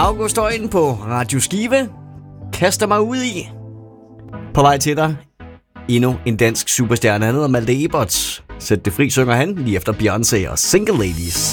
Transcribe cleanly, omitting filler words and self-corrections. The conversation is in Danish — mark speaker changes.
Speaker 1: August Øjen på Radio Skive kaster mig ud i. På vej til dig. Endnu en dansk superstjerne, han hedder Malte Ebert. Sæt det fri, synger han lige efter Beyoncé og Single Ladies.